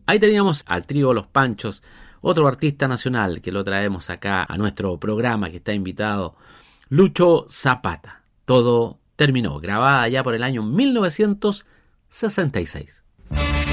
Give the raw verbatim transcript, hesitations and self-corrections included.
Ahí teníamos al trío Los Panchos, otro artista nacional que lo traemos acá a nuestro programa, que está invitado, Lucho Zapata. Todo terminó, grabada ya por el año mil novecientos sesenta y seis.